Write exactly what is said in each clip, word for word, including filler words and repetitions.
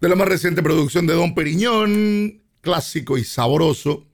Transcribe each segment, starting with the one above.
de la más reciente producción de Dom Perignon, clásico y sabroso,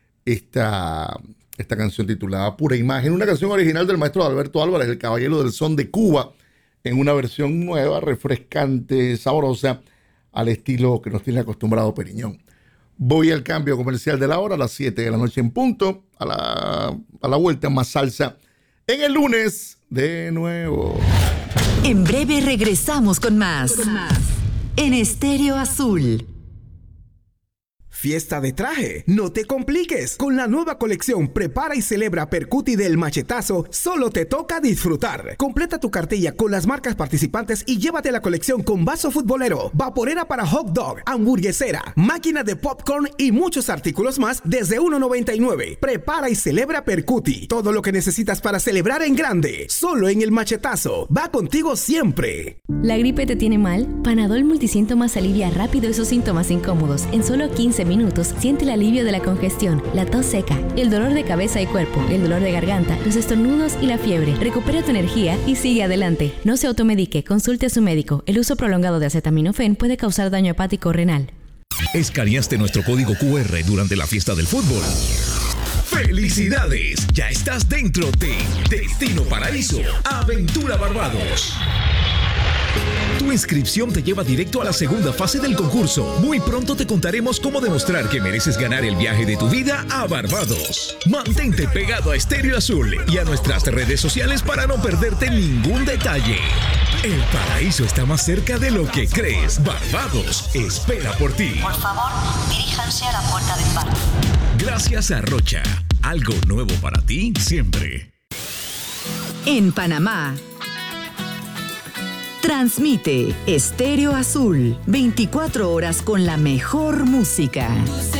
esta, esta canción titulada Pura Imagen, una canción original del maestro Alberto Álvarez, el caballero del son de Cuba, en una versión nueva, refrescante, sabrosa, al estilo que nos tiene acostumbrado Perignon. Voy al cambio comercial de la hora, a las siete de la noche en punto, a la, a la vuelta más salsa, en el lunes de nuevo. En breve regresamos con más, con más. En Estéreo Azul. Fiesta de traje, no te compliques. Con la nueva colección Prepara y Celebra Percuti del Machetazo, solo te toca disfrutar. Completa tu cartilla con las marcas participantes y llévate la colección con vaso futbolero, vaporera para hot dog, hamburguesera, máquina de popcorn y muchos artículos más desde uno noventa y nueve. Prepara y Celebra Percuti, todo lo que necesitas para celebrar en grande, solo en el Machetazo. Va contigo siempre. ¿La gripe te tiene mal? Panadol Multisíntomas alivia rápido esos síntomas incómodos. En solo quince minutos siente el alivio de la congestión, la tos seca, el dolor de cabeza y cuerpo, el dolor de garganta, los estornudos y la fiebre. Recupera tu energía y sigue adelante. No se automedique, consulte a su médico. El uso prolongado de acetaminofén puede causar daño hepático o renal. Escaneaste nuestro código cu erre durante la fiesta del fútbol. ¡Felicidades! Ya estás dentro de Destino Paraíso, Aventura Barbados. Tu inscripción te lleva directo a la segunda fase del concurso. Muy pronto te contaremos cómo demostrar que mereces ganar el viaje de tu vida a Barbados. Mantente pegado a Estéreo Azul y a nuestras redes sociales para no perderte ningún detalle. El paraíso está más cerca de lo que crees. Barbados espera por ti. Por favor, diríjanse a la puerta del bar. Gracias a Rocha. Algo nuevo para ti siempre. En Panamá. Transmite Estéreo Azul, veinticuatro horas con la mejor música.